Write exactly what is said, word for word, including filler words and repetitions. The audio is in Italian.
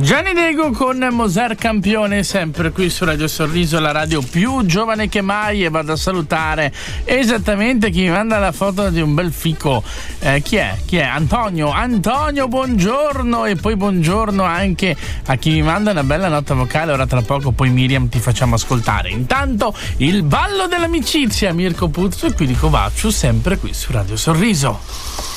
Gianni Nego con Moser Campione, sempre qui su Radio Sorriso, la radio più giovane che mai. E vado a salutare esattamente chi mi manda la foto di un bel fico. Eh, chi è? Chi è? Antonio. Antonio, buongiorno. E poi buongiorno anche a chi mi manda una bella nota vocale. Ora tra poco poi Miriam ti facciamo ascoltare. Intanto il ballo dell'amicizia, Mirko Puzzo e qui di Covaccio, sempre qui su Radio Sorriso.